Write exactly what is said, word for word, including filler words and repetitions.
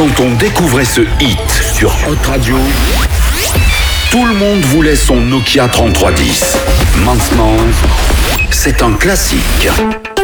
Quand on découvrait ce hit sur Hot Radio, tout le monde voulait son Nokia trente-trois dix. Maintenant, c'est un classique.